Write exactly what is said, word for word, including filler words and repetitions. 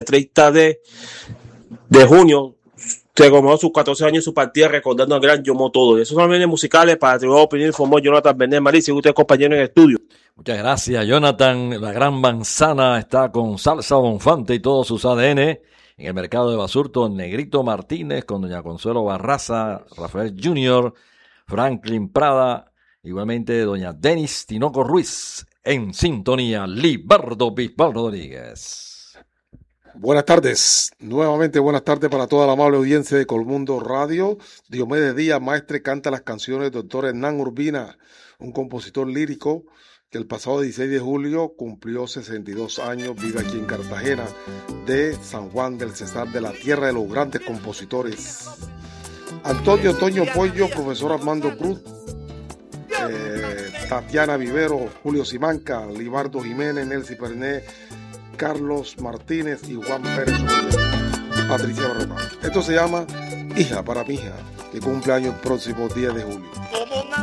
treinta de, de junio, se conmemoró sus catorce años y su partida recordando al gran Yomo Todo. Esos son los bienes musicales para Tribunal Opinión, informó Jonathan Benet Marici, usted compañero en estudio. Muchas gracias, Jonathan. La Gran Manzana está con Salsa Bonfante y todos sus A D N. En el mercado de Basurto, Negrito Martínez con doña Consuelo Barraza, Rafael junior, Franklin Prada, igualmente doña Denis Tinoco Ruiz. En sintonía, Libardo Bisbal Rodríguez. Buenas tardes, nuevamente buenas tardes para toda la amable audiencia de Colmundo Radio. Diomedes Díaz, maestre, canta las canciones del doctor Hernán Urbina, un compositor lírico que el pasado dieciséis de julio cumplió sesenta y dos años, vive aquí en Cartagena de San Juan del Cesar, de la tierra de los grandes compositores. Antonio Toño Pollo, profesor Armando Cruz, eh, Tatiana Vivero, Julio Simanca, Libardo Jiménez, Nelcy Perné, Carlos Martínez y Juan Pérez y Patricia Barrota. Esto se llama Hija para mi hija, que cumple años el próximo diez de julio.